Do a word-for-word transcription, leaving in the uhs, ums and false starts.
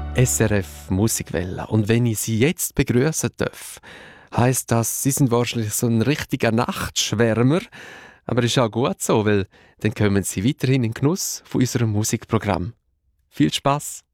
S R F Musikwelle. Und wenn ich Sie jetzt begrüßen darf, heisst das, Sie sind wahrscheinlich so ein richtiger Nachtschwärmer. Aber ist auch gut so, weil dann kommen Sie weiterhin in den Genuss von unserem Musikprogramm. Viel Spaß!